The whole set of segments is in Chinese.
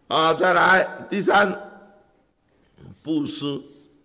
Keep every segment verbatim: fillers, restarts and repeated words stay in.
啊，再来第三，布施。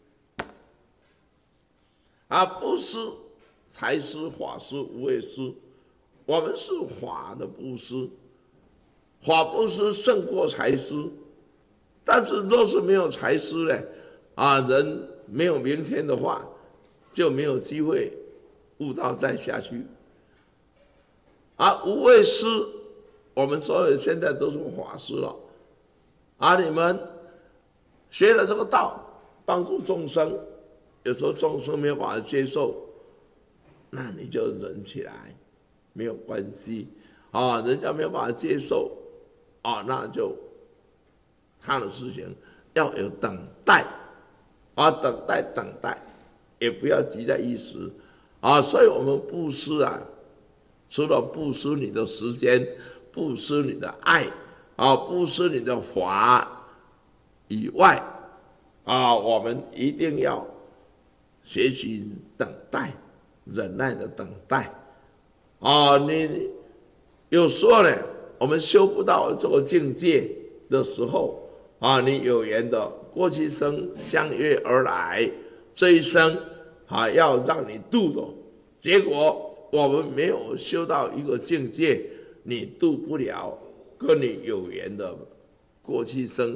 啊，布施、财施、法施、无畏施，我们是法的布施，法布施胜过财施。但是若是没有财施呢，啊，人没有明天的话，就没有机会悟道再下去。啊，无畏施，我们所有现在都是法施了。啊，你们学了这个道，帮助众生。有时候众生没有办法接受，那你就忍起来，没有关系啊。人家没有办法接受啊，那就他的事情要有等待啊，等待等待，也不要急在一时啊。所以我们布施啊，除了布施你的时间、布施你的爱啊、布施你的法以外啊，我们一定要学习等待，忍耐的等待啊！你有时候呢，我们修不到这个境界的时候啊，你有缘的过去生相约而来，这一生啊要让你度的，结果我们没有修到一个境界，你度不了跟你有缘的过去生